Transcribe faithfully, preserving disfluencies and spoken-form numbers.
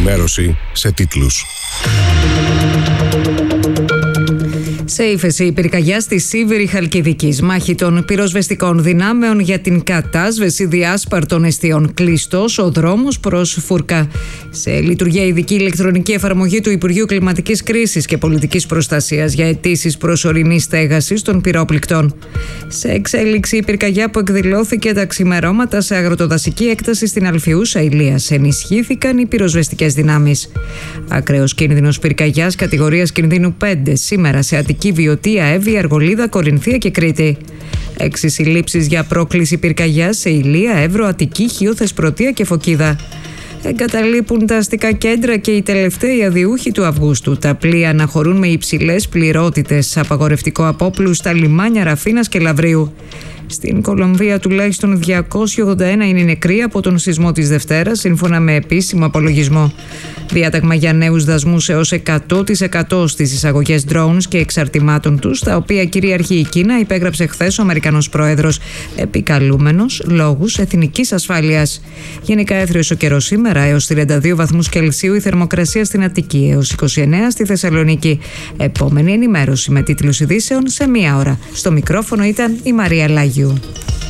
ενημέρωση σε τίτλους. Σε ύφεση η πυρκαγιά στη Σίβηρη Χαλκιδικής. Μάχη των πυροσβεστικών δυνάμεων για την κατάσβεση διάσπαρτων εστιών. Κλειστός ο δρόμος προς Φούρκα. Σε λειτουργία ειδική ηλεκτρονική εφαρμογή του Υπουργείου Κλιματικής Κρίσης και Πολιτικής Προστασίας για αιτήσεις προσωρινής στέγασης των πυρόπληκτων. Σε εξέλιξη η πυρκαγιά που εκδηλώθηκε τα ξημερώματα σε αγροτοδασική έκταση στην Αλφιούσα Ηλίας. Ενισχύθηκαν οι πυροσβεστικές δυνάμεις. Ακραίος κίνδυνος πυρκαγιάς κατηγορίας κινδύνου πέντε σήμερα σε Αττική, Βιωτία, Εύβοια, Αργολίδα, Κορινθία και Κρήτη. Έξι συλλήψεις για πρόκληση πυρκαγιάς σε Ηλία, Εύρο, Αττική, Χίο, Θεσπρωτεία και Φωκίδα. Εγκαταλείπουν τα αστικά κέντρα και οι τελευταίοι αδιούχοι του Αυγούστου. Τα πλοία αναχωρούν με υψηλές πληρότητες. Απαγορευτικό απόπλου στα λιμάνια Ραφίνας και Λαβρίου. Στην Κολομβία τουλάχιστον διακόσιοι ογδόντα ένα είναι νεκροί από τον σεισμό της Δευτέρας, σύμφωνα με επίσημο απολογισμό. Διάταγμα για νέους δασμούς έως εκατό τοις εκατό στις εισαγωγές drones και εξαρτημάτων τους, τα οποία κυριαρχεί η Κίνα, υπέγραψε χθες ο Αμερικανός πρόεδρος, επικαλούμενος λόγους εθνικής ασφάλειας. Γενικά έθριος ο καιρός σήμερα, έως τριάντα δύο βαθμούς Κελσίου η θερμοκρασία στην Αττική, έως είκοσι εννέα στη Θεσσαλονίκη. Επόμενη ενημέρωση με τίτλους ειδήσεων σε μία ώρα. Στο μικρόφωνο ήταν η Μαρία Λάγιου.